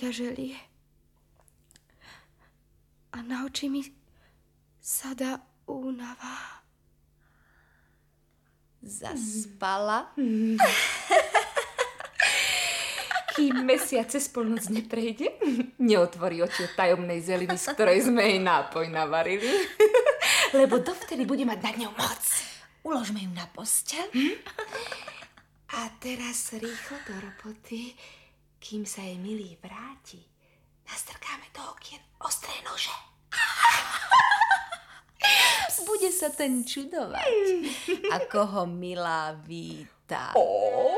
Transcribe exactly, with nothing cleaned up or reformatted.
oťaželi. A na oči mi sadá únava. Zaspala? Kým mesiac cez polnoc neprejde, neotvorí oči od tajomnej zeliny, z ktorej sme jej nápoj navarili. Lebo dovtedy bude mať nad ňou moc. Uložme ju na posteľ. Hm? A teraz rýchlo do roboty, kým sa jej milý vráti. Nastrkáme do okien ostré nože. Bude sa ten čudovať, ako ho milá víta. Oh.